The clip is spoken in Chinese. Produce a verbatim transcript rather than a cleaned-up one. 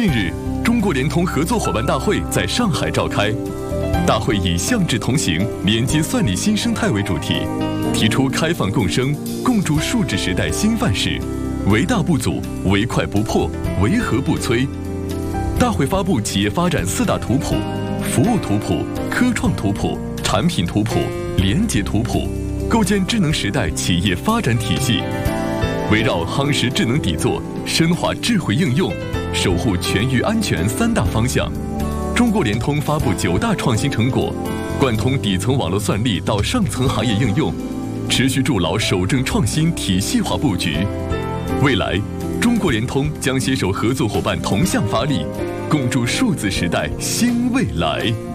近日，中国联通合作伙伴大会在上海召开。大会以“向智同行，连接算力新生态”为主题，提出开放共生、共筑数字时代新范式，唯大不阻，唯快不破，唯和不摧。大会发布企业发展四大图谱：服务图谱、科创图谱、产品图谱、联结图谱，构建智能时代企业发展体系。围绕夯实智能底座、深化智慧应用、守护全域安全三大方向，中国联通发布九大创新成果，贯通底层网络算力到上层行业应用，持续筑牢守正创新体系化布局。未来，中国联通将携手合作伙伴同向发力，共筑数字时代新未来。